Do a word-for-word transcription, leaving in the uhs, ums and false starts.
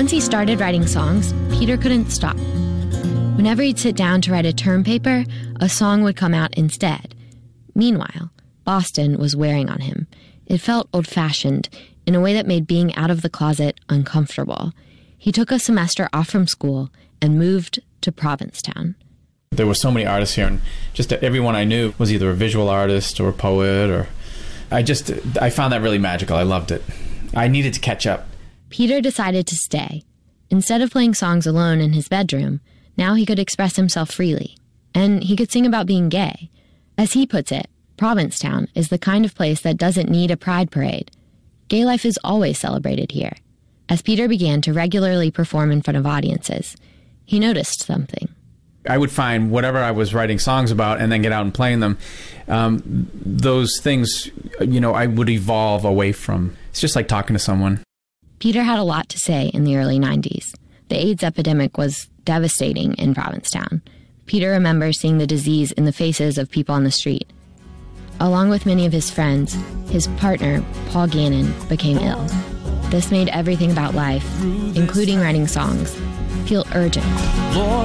Once he started writing songs, Peter couldn't stop. Whenever he'd sit down to write a term paper, a song would come out instead. Meanwhile, Boston was wearing on him. It felt old-fashioned, in a way that made being out of the closet uncomfortable. He took a semester off from school and moved to Provincetown. There were so many artists here, and just everyone I knew was either a visual artist or a poet, or I just, I found that really magical. I loved it. I needed to catch up. Peter decided to stay. Instead of playing songs alone in his bedroom, now he could express himself freely. And he could sing about being gay. As he puts it, Provincetown is the kind of place that doesn't need a pride parade. Gay life is always celebrated here. As Peter began to regularly perform in front of audiences, he noticed something. I would find whatever I was writing songs about and then get out and playing them. Um, those things, you know, I would evolve away from. It's just like talking to someone. Peter had a lot to say in the early nineties. The AIDS epidemic was devastating in Provincetown. Peter remembers seeing the disease in the faces of people on the street. Along with many of his friends, his partner, Paul Gannon, became ill. This made everything about life, including writing songs, feel urgent.